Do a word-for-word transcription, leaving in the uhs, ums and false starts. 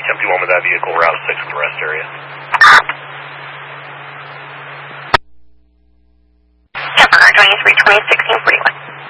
fifty-one with that vehicle, Route six with the rest area. Emperor twenty-three twenty sixteen forty-one.